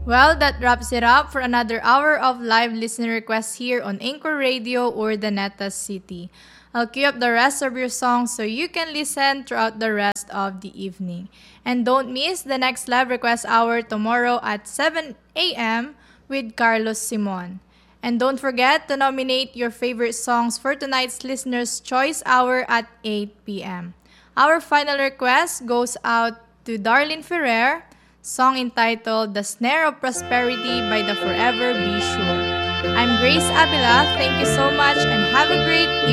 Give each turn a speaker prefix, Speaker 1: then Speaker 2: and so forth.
Speaker 1: Well, that wraps it up for another hour of live listener requests here on Anchor Radio or the Neta City. I'll queue up the rest of your songs so you can listen throughout the rest of the evening. And don't miss the next live request hour tomorrow at 7 a.m. with Carlos Simon. And don't forget to nominate your favorite songs for tonight's Listener's Choice Hour at 8 p.m. Our final request goes out to Darlene Ferrer, song entitled The Snare of Prosperity by the Forever Be Sure. I'm Grace Abila. Thank you so much and have a great evening.